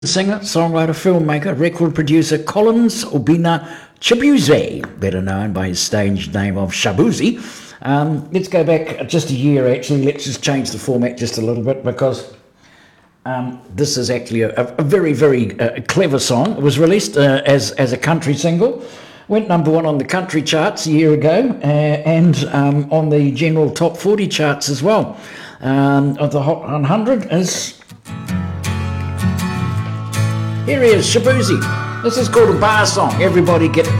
Singer, songwriter, filmmaker, record producer Collins Obina Chibuze, better known by his stage name of Shabuzi. Let's go back just a year actually. Let's just change the format just a little bit because this is actually a very, very clever song. It was released as a country single. Went number one on the country charts a year ago and on the general top 40 charts as well. Of the Hot 100 is... Here he is, Shabuzi. This is called a bar song. Everybody get